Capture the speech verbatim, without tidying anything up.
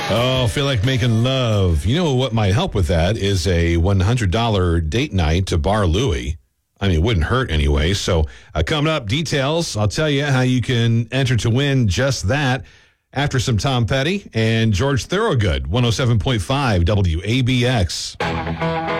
Oh, feel like making love. You know what might help with that is a one hundred dollars date night to Bar Louie. I mean, it wouldn't hurt anyway. So uh, coming up, details. I'll tell you how you can enter to win just that after some Tom Petty and George Thorogood, one oh seven point five W A B X.